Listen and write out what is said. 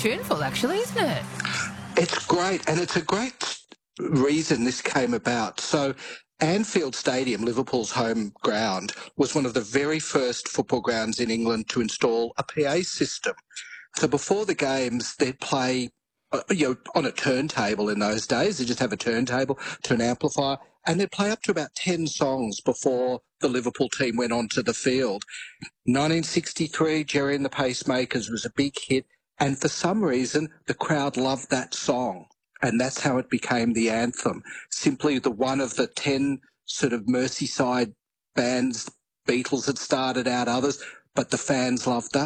tuneful, actually, isn't it? It's great, and it's a great reason this came about. So Anfield Stadium, Liverpool's home ground, was one of the very first football grounds in England to install a PA system. So before the games, they'd play on a turntable in those days. They just have a turntable to an amplifier, and they'd play up to about 10 songs before the Liverpool team went onto the field. 1963, Jerry and the Pacemakers was a big hit, and for some reason, the crowd loved that song, and that's how it became the anthem. Simply the one of the 10 sort of Merseyside bands, Beatles had started out others, but the fans loved that